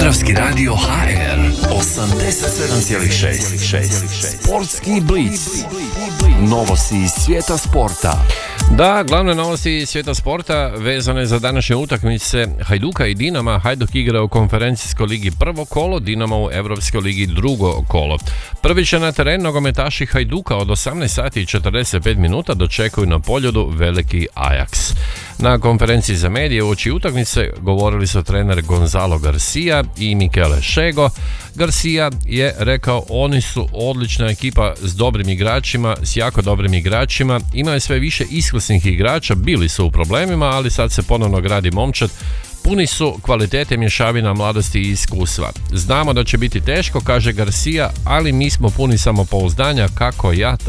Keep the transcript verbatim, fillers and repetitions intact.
Podravski radio H R osamdeset sedam zarez šest. Sportski blic. Novosti iz svijeta sporta. Da, glavne novosti iz svijeta sporta vezane za današnje utakmice Hajduka i Dinama. Hajduk igra u konferencijskoj ligi prvo kolo, Dinamo u Evropskoj ligi drugo kolo. Prvi će na teren nogometaši Hajduka od osamnaest sati i četrdeset pet minuta dočekuju na Poljudu veliki Ajax. Na konferenciji za medije uoči utakmice govorili su trener Gonzalo Garcia i Michele Šego. Garcia je rekao oni su odlična ekipa s dobrim igračima, s jako dobrim igračima, ima je sve više iskusnih igrača, bili su u problemima, ali sad se ponovno gradi momčad. Puni su kvalitete mješavina mladosti i iskustva. Znamo da će biti teško, kaže Garcia, ali mi smo puni samopouzdanja kako ja,